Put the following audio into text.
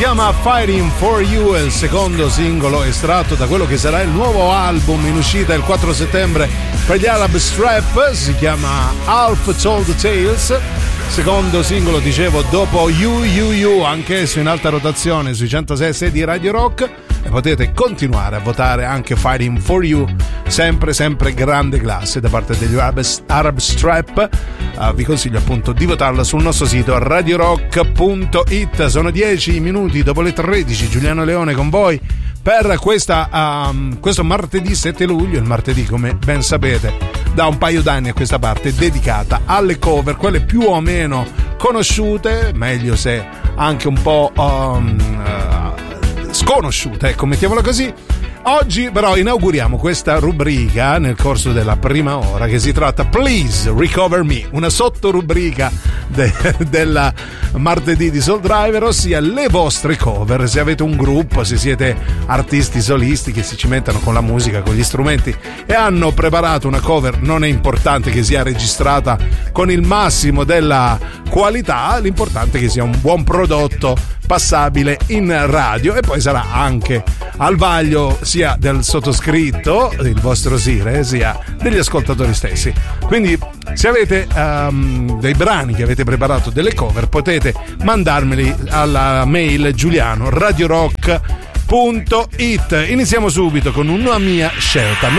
chiama Fighting for You, è il secondo singolo estratto da quello che sarà il nuovo album in uscita il 4 settembre per gli Arab Strap. Si chiama Half Told Tales, secondo singolo, dicevo, dopo You, anch'esso in alta rotazione sui 106 di Radio Rock. E potete continuare a votare anche Fighting for You, sempre grande classe da parte degli Arab Strap. Vi consiglio appunto di votarla sul nostro sito radiorock.it. Sono 10 minuti dopo le 13, Giuliano Leone con voi per questo martedì 7 luglio, il martedì, come ben sapete, da un paio d'anni a questa parte, dedicata alle cover, quelle più o meno conosciute, meglio se anche un po' sconosciute, ecco, mettiamola così. Oggi però inauguriamo questa rubrica nel corso della prima ora, che si tratta Please Recover Me, una sottorubrica della martedì di Soul Driver, ossia le vostre cover. Se avete un gruppo, se siete artisti solisti che si cimentano con la musica, con gli strumenti e hanno preparato una cover, non è importante che sia registrata con il massimo della qualità, l'importante è che sia un buon prodotto passabile in radio, e poi sarà anche al vaglio sia del sottoscritto, il vostro Sire, sia degli ascoltatori stessi. Quindi se avete dei brani che avete preparato, delle cover, potete mandarmeli alla mail giuliano@radiorock.it. Iniziamo subito con una mia scelta.